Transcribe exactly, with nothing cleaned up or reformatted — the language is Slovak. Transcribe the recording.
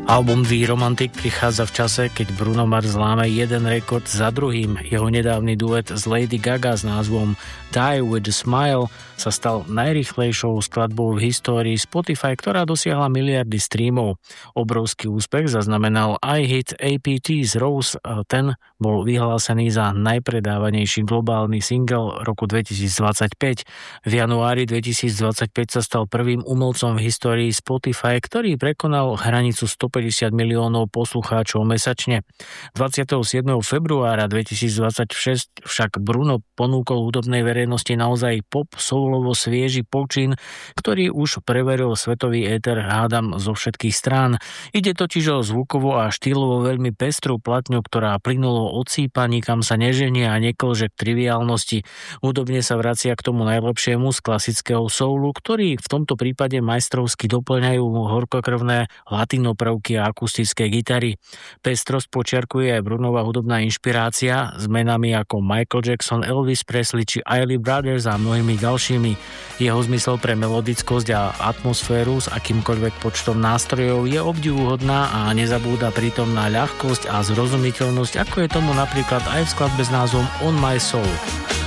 Album The Romantic prichádza v čase, keď Bruno Mars láme jeden rekord za druhým. Jeho nedávny duet s Lady Gaga s názvom Die with a Smile sa stal najrýchlejšou skladbou v histórii Spotify, ktorá dosiahla miliardy streamov. Obrovský úspech zaznamenal aj hit á pé té z Rose, a ten bol vyhlásený za najpredávanejší globálny single roku dvetisícdvadsaťpäť. V januári dvetisícdvadsaťpäť sa stal prvým umelcom v histórii Spotify, ktorý prekonal hranicu stopäťdesiat miliónov poslucháčov mesačne. dvadsiateho siedmeho februára dvetisícdvadsaťšesť však Bruno ponúkol hudobnej verejnosti naozaj pop soulovo svieži počin, ktorý už preveril svetový éter hádam zo všetkých strán. Ide totiž o zvukovo a štýlovo veľmi pestrú platňu, ktorá plynulo odsýpa, nikam sa neženie a neklže k triviálnosti. Hudobne sa vracia k tomu najlepšiemu z klasického soulu, ktorý v tomto prípade majstrovsky doplňajú horkokrvné latino prvky a akustické gitary. Pestrosť počiarkuje aj Brunova hudobná inšpirácia s menami ako Michael Jackson, Elvis Presley či Isley Brothers a mnohými ďalšími. Jeho zmysel pre melodickosť a atmosféru s akýmkoľvek počtom nástrojov je obdivuhodná a nezabúda pritom na ľahkosť a zrozumiteľnosť, ako je tomu napríklad aj v skladbe s názvom On My Soul.